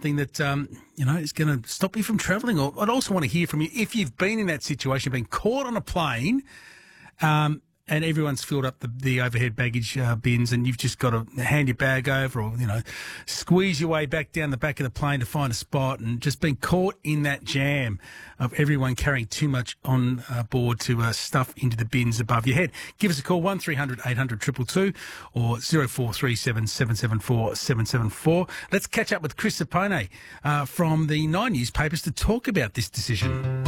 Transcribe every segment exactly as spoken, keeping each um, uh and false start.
something that, um, you know, is going to stop you from travelling? Or I'd also want to hear from you if you've been in that situation, been caught on a plane, um, and everyone's filled up the, the overhead baggage uh, bins, and you've just got to hand your bag over, or, you know, squeeze your way back down the back of the plane to find a spot, and just been caught in that jam of everyone carrying too much on uh, board to uh, stuff into the bins above your head. Give us a call, one three hundred eight hundred two two two or zero four three seven seven seven four seven seven four. Let's catch up with Chris Sapone uh, from the Nine newspapers to talk about this decision.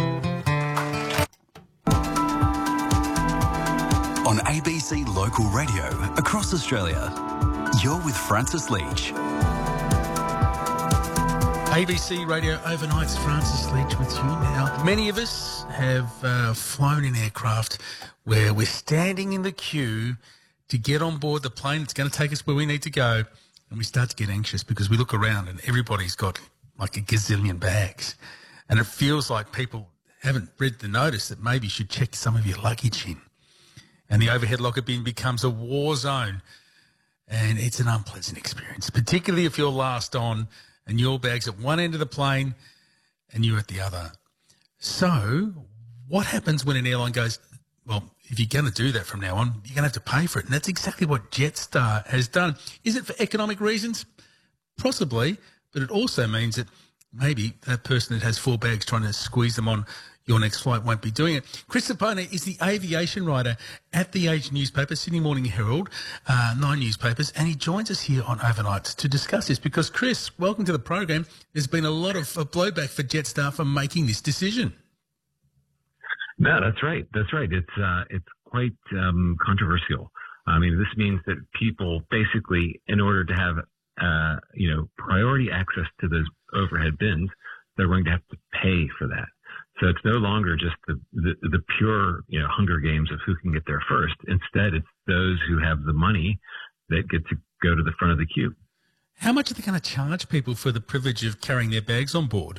On A B C Local Radio across Australia, you're with Francis Leach. A B C Radio Overnight's Francis Leach with you now. Many of us have uh, flown in aircraft where we're standing in the queue to get on board the plane. It's going to take us where we need to go, and we start to get anxious because we look around and everybody's got like a gazillion bags, and it feels like people haven't read the notice that maybe you should check some of your luggage in. And the overhead locker bin becomes a war zone, and it's an unpleasant experience, particularly if you're last on and your bag's at one end of the plane and you're at the other. So what happens when an airline goes, well, if you're going to do that from now on, you're going to have to pay for it? And that's exactly what Jetstar has done. Is it for economic reasons? Possibly, but it also means that maybe that person that has four bags trying to squeeze them on your next flight won't be doing it. Chris Sapone is the aviation writer at The Age newspaper, Sydney Morning Herald, uh, Nine newspapers, and he joins us here on Overnight to discuss this because, Chris, welcome to the program. There's been a lot of uh, blowback for Jetstar for making this decision. No, that's right. That's right. It's uh, it's quite um, controversial. I mean, this means that people basically, in order to have uh, you know priority access to those overhead bins, they're going to have to pay for that. So it's no longer just the, the, the pure, you know, Hunger Games of who can get there first. Instead, it's those who have the money that get to go to the front of the queue. How much are they going to charge people for the privilege of carrying their bags on board?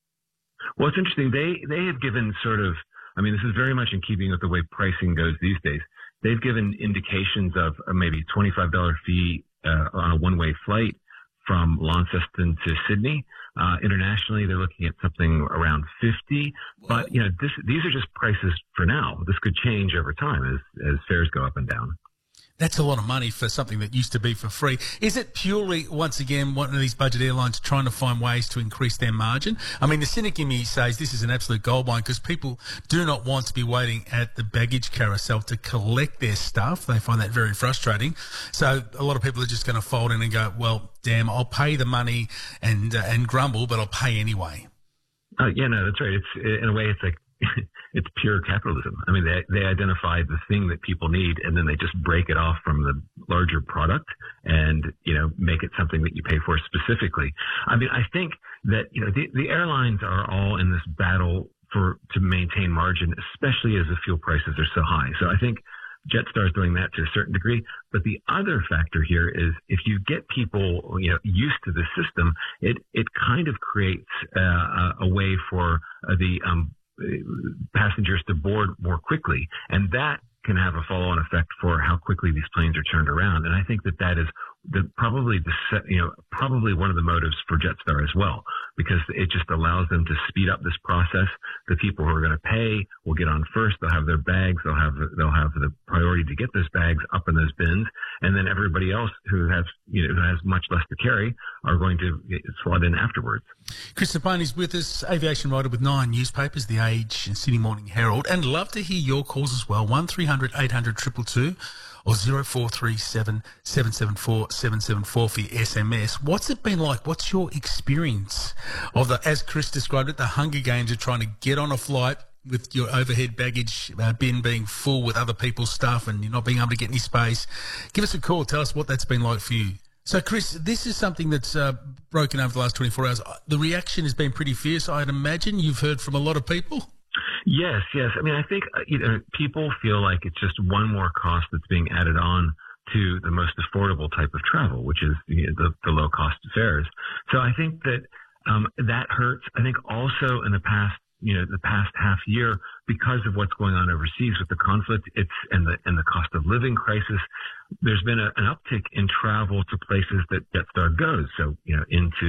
Well, it's interesting. They they have given sort of, I mean, this is very much in keeping with the way pricing goes these days. They've given indications of a maybe twenty-five dollars fee uh, on a one-way flight from Launceston to Sydney. Uh, internationally, they're looking at something around fifty. But, you know, this, these are just prices for now. This could change over time as, as fares go up and down. That's a lot of money for something that used to be for free. Is it purely, once again, one of these budget airlines trying to find ways to increase their margin? I mean, the cynic in me says this is an absolute goldmine because people do not want to be waiting at the baggage carousel to collect their stuff. They find that very frustrating. So a lot of people are just going to fold in and go, well, damn, I'll pay the money and uh, and grumble, but I'll pay anyway. Oh, yeah, no, that's right. It's in a way, it's like it's pure capitalism. I mean, they they identify the thing that people need, and then they just break it off from the larger product, and you know, make it something that you pay for specifically. I mean, I think that you know the, the airlines are all in this battle for to maintain margin, especially as the fuel prices are so high. So I think Jetstar is doing that to a certain degree. But the other factor here is if you get people, you know, used to the system, it it kind of creates uh, a way for uh, the um, passengers to board more quickly, and that can have a follow-on effect for how quickly these planes are turned around. And I think that that is the, probably the you know probably one of the motives for Jetstar as well, because it just allows them to speed up this process. The people who are going to pay will get on first. They'll have their bags. They'll have they'll have the priority to get those bags up in those bins, and then everybody else who has you know who has much less to carry are going to slot in afterwards. Chris Sapone is with us, aviation writer with Nine newspapers, The Age and Sydney Morning Herald, and love to hear your calls as well. One three hundred eight hundred two two two or zero four three seven seven seven four seven seven four for your S M S. What's it been like? What's your experience of the, as Chris described it, the Hunger Games of trying to get on a flight with your overhead baggage uh, bin being full with other people's stuff and you're not being able to get any space? Give us a call. Tell us what that's been like for you. So, Chris, this is something that's uh, broken over the last twenty-four hours. The reaction has been pretty fierce, I'd imagine. You've heard from a lot of people. Yes, yes. I mean, I think uh, you know, people feel like it's just one more cost that's being added on to the most affordable type of travel, which is you know, the, the low-cost fares. So I think that um, that hurts. I think also in the past, you know, the past half year, because of what's going on overseas with the conflict, it's and the and the cost of living crisis, there's been a, an uptick in travel to places that Jetstar goes. So, you know, into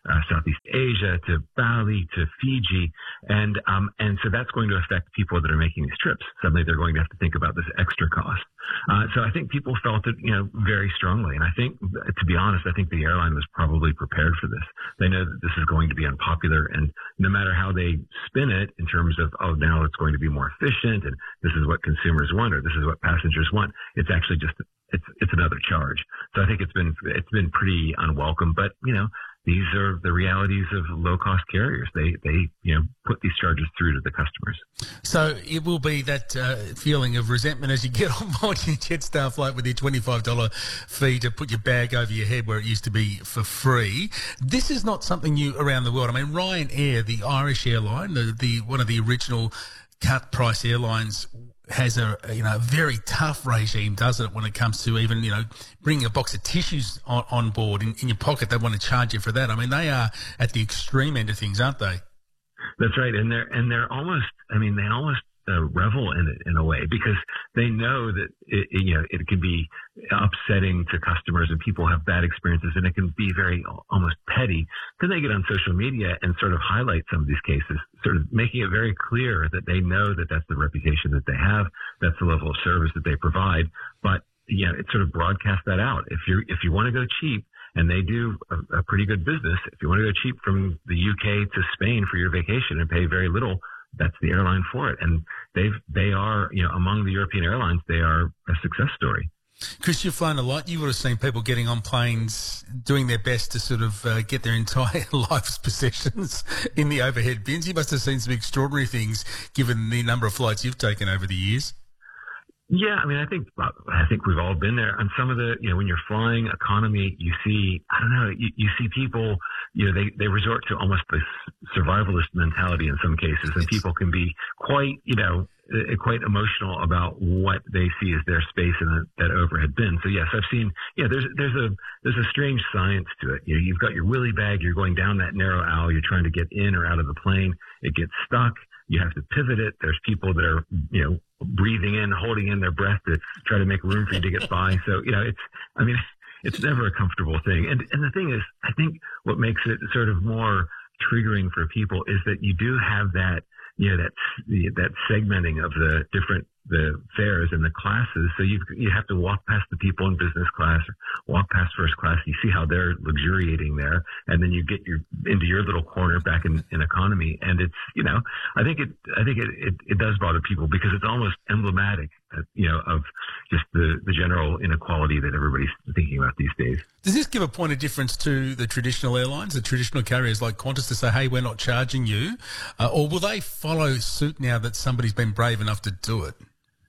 uh, Southeast Asia to Bali to Fiji. And, um, and so that's going to affect people that are making these trips. Suddenly they're going to have to think about this extra cost. Uh, so I think people felt it, you know, very strongly. And I think, to be honest, I think the airline was probably prepared for this. They know that this is going to be unpopular, and no matter how they spin it in terms of, oh, now it's going to be more efficient and this is what consumers want or this is what passengers want, it's actually just, it's, it's another charge. So I think it's been, it's been pretty unwelcome, but, you know, these are the realities of low-cost carriers. They, they, you know, put these charges through to the customers. So it will be that uh, feeling of resentment as you get on board your Jetstar flight with your twenty-five dollars fee to put your bag over your head where it used to be for free. This is not something new around the world. I mean, Ryanair, the Irish airline, the, the one of the original cut-price airlines, has a, you know, a very tough regime, doesn't it, when it comes to even, you know, bringing a box of tissues on, on board in, in your pocket. They want to charge you for that. I mean, they are at the extreme end of things, aren't they? That's right. And they're, and they're almost, I mean, they almost uh, revel in it in a way, because they know that, it, you know, it can be upsetting to customers and people have bad experiences, and it can be very almost petty. Then they get on social media and sort of highlight some of these cases, sort of making it very clear that they know that that's the reputation that they have, that's the level of service that they provide. But, you know, it sort of broadcasts that out. If you're, if you want to go cheap, and they do a, a pretty good business, if you want to go cheap from the U K to Spain for your vacation and pay very little, that's the airline for it. And they've, they are, you know, among the European airlines, they are a success story. Chris, you've flown a lot. You would have seen people getting on planes, doing their best to sort of uh, get their entire life's possessions in the overhead bins. You must have seen some extraordinary things given the number of flights you've taken over the years. Yeah, I mean, I think I think we've all been there. On some of the, you know, when you're flying economy, you see, I don't know, you, you see people, you know, they, they resort to almost this survivalist mentality in some cases, and people can be quite, you know, quite emotional about what they see as their space in that, that overhead bin. So yes, I've seen, yeah, there's, there's a, there's a strange science to it. You know, you've got your willy bag, you're going down that narrow aisle, you're trying to get in or out of the plane. It gets stuck. You have to pivot it. There's people that are, you know, breathing in, holding in their breath to try to make room for you to get by. So, you know, it's, I mean, it's never a comfortable thing. And, and the thing is, I think what makes it sort of more triggering for people is that you do have that, you know, that, that segmenting of the different, the fares and the classes. So you you have to walk past the people in business class or walk past first class. You see how they're luxuriating there, and then you get your into your little corner back in, in economy. And it's, you know, I think it I think it, it, it does bother people because it's almost emblematic, uh, you know, of just the, the general inequality that everybody's thinking about these days. Does this give a point of difference to the traditional airlines, the traditional carriers like Qantas, to say, hey, we're not charging you? Uh, or will they follow suit now that somebody's been brave enough to do it?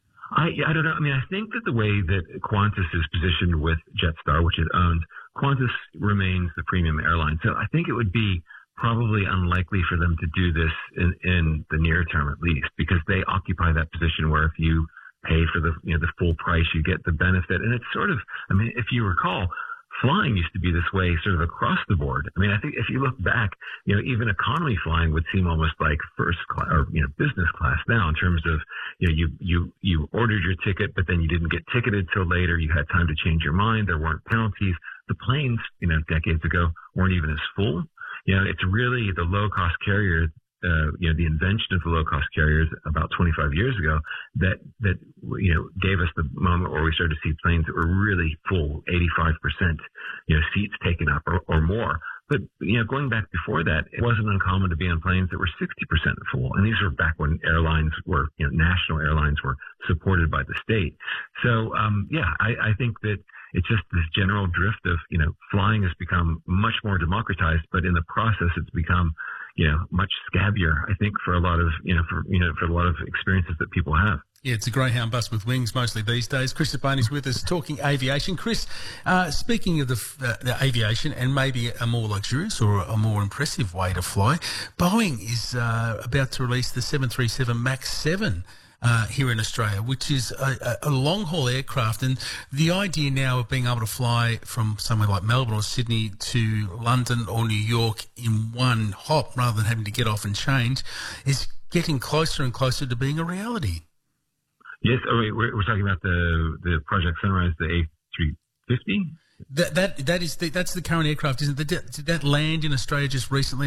I, I don't know. I mean, I think that the way that Qantas is positioned with Jetstar, which it owns, Qantas remains the premium airline. So I think it would be probably unlikely for them to do this in, in the near term, at least, because they occupy that position where if you pay for the, you know, the full price, you get the benefit. And it's sort of, I mean, if you recall, flying used to be this way sort of across the board. I mean, I think if you look back, you know, even economy flying would seem almost like first class or, you know, business class now in terms of, you know, you, you, you ordered your ticket, but then you didn't get ticketed till later. You had time to change your mind. There weren't penalties. The planes, you know, decades ago weren't even as full. You know, it's really the low cost carrier, uh, you know, the invention of the low cost carriers about twenty-five years ago that, that, you know, gave us the moment where we started to see planes that were really full, eighty-five percent, you know, seats taken up or, or more. But, you know, going back before that, it wasn't uncommon to be on planes that were sixty percent full. And these were back when airlines were, you know, national airlines were supported by the state. So, um, yeah, I, I think that it's just this general drift of, you know, flying has become much more democratized, but in the process, it's become, you know, much scabbier, I think, for a lot of, you know, for, you know, for a lot of experiences that people have. Yeah, it's a Greyhound bus with wings mostly these days. Chris Abani's with us talking aviation. Chris, uh, speaking of the, uh, the aviation and maybe a more luxurious or a more impressive way to fly, Boeing is uh, about to release the seven thirty-seven MAX seven. Uh, here in Australia, which is a, a long-haul aircraft. And the idea now of being able to fly from somewhere like Melbourne or Sydney to London or New York in one hop rather than having to get off and change is getting closer and closer to being a reality. Yes, oh, wait, we're, we're talking about the, the Project Sunrise, the A three fifty? That that that is the, that's the current aircraft, isn't it? Did, did that land in Australia just recently?